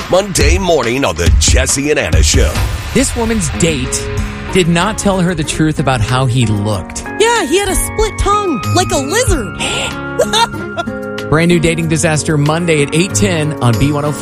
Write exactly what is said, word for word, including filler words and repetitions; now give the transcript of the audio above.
Monday morning on the Jesse and Anna Show. This woman's date did not tell her the truth about how he looked. Yeah, he had a split tongue, like a lizard. Brand new dating disaster Monday at eight ten on B one oh five.